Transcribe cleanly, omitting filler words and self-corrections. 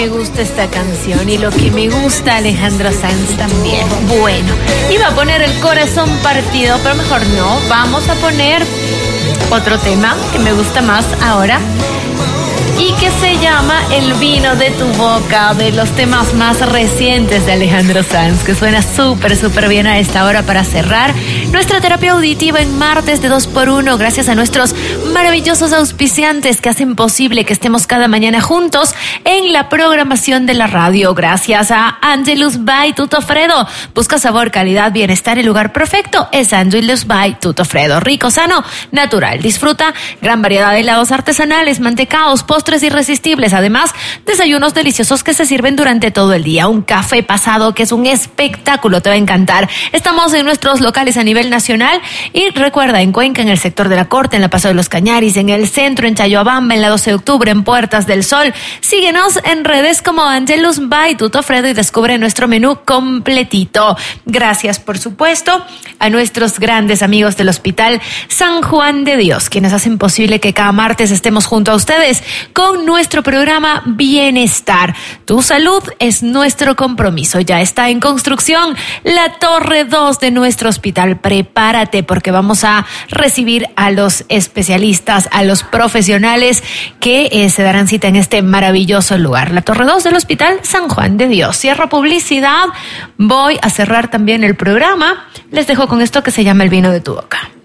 Me gusta esta canción y lo que me gusta Alejandro Sanz también. Bueno, iba a poner el corazón partido, pero mejor no. Vamos a poner otro tema que me gusta más ahora y que se llama El vino de tu boca, de los temas más recientes de Alejandro Sanz, que suena súper bien a esta hora para cerrar nuestra terapia auditiva en martes de 2x1, gracias a nuestros maravillosos auspiciantes que hacen posible que estemos cada mañana juntos en la programación de la radio. Gracias a Angelus by Tutofredo. Busca sabor, calidad, bienestar. El lugar perfecto es Angelus by Tutofredo. Rico, sano, natural. Disfruta gran variedad de helados artesanales, mantecaos, postres irresistibles. Además, desayunos deliciosos que se sirven durante todo el día. Un café pasado que es un espectáculo, te va a encantar. Estamos en nuestros locales a nivel nacional y recuerda, en Cuenca, en el sector de la Corte, en la Paso de los Cañaris, en el centro, en Chayobamba, en la 12 de octubre, en Puertas del Sol. Síguenos en redes como Angelus by Tutofredo y descubre nuestro menú completito. Gracias, por supuesto, a nuestros grandes amigos del Hospital San Juan de Dios, quienes hacen posible que cada martes estemos junto a ustedes con nuestro programa Bienestar. Tu salud es nuestro compromiso. Ya está en construcción la Torre 2 de nuestro hospital. Prepárate porque vamos a recibir a los especialistas, a los profesionales que se darán cita en este maravilloso lugar. La Torre 2 del Hospital San Juan de Dios. Cierro publicidad. Voy a cerrar también el programa. Les dejo con esto que se llama El vino de tu boca.